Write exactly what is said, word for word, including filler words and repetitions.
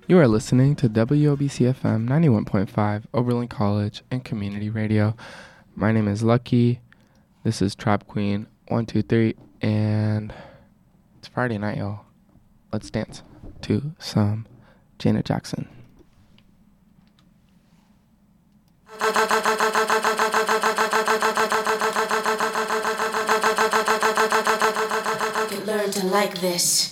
You are listening to W O B C F M ninety-one point five, Oberlin College and Community Radio. My name is Lucky. This is Trap Queen one two three, and it's Friday night, y'all. Let's dance to some Janet Jackson. You learn to like this.